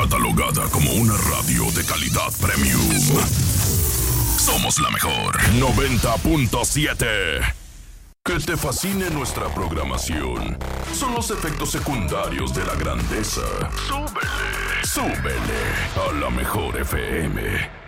Catalogada como una radio de calidad premium. Somos la mejor 90.7. Que te fascine nuestra programación son los efectos secundarios de la grandeza. Súbele, súbele a la mejor FM.